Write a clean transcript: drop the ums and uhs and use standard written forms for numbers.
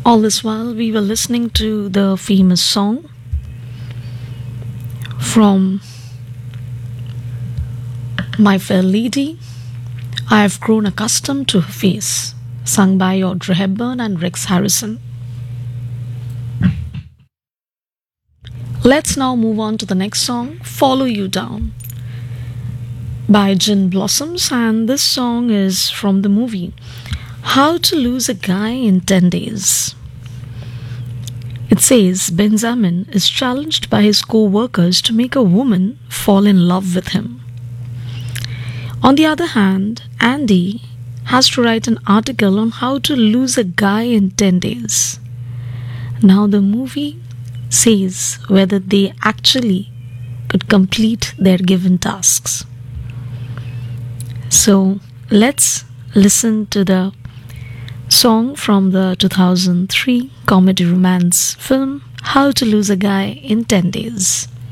All this while, we were listening to the famous song from My Fair Lady, I Have Grown Accustomed to Her Face, sung by Audrey Hepburn and Rex Harrison. Let's now move on to the next song, Follow You Down, by Gin Blossoms, and this song is from the movie How to Lose a Guy in 10 Days. It says Benjamin is challenged by his co workers to make a woman fall in love with him. On the other hand, Andy has to write an article on how to lose a guy in 10 days. Now, the movie says whether they actually could complete their given tasks. So, let's listen to the song from the 2003 comedy romance film How to Lose a Guy in 10 Days.